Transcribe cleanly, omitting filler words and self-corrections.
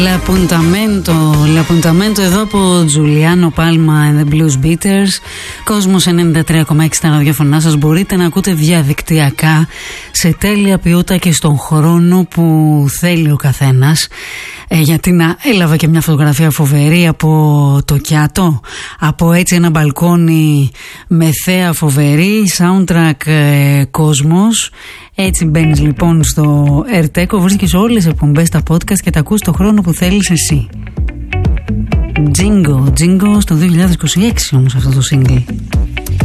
Λαπουνταμέντο εδώ από Τζουλιάνο Πάλμα and the Blues Beaters. Κόσμος 93,6 στα ραδιοφωνά σας. Μπορείτε να ακούτε διαδικτυακά σε τέλεια ποιότητα και στον χρόνο που θέλει ο καθένας. Γιατί να έλαβα και μια φωτογραφία φοβερή από το Κιάτο, από έτσι ένα μπαλκόνι με θέα φοβερή, soundtrack κόσμος. Έτσι μπαίνεις λοιπόν στο AirTech, βρίσκεις όλες τις εκπομπές, τα podcast και τα ακούς το χρόνο που θέλεις εσύ. Jingo στο 2026 όμως αυτό το single.